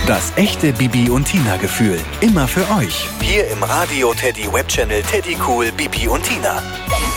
Das echte Bibi und Tina Gefühl. Immer für euch. Hier im Radio Teddy Webchannel Teddy Cool Bibi und Tina.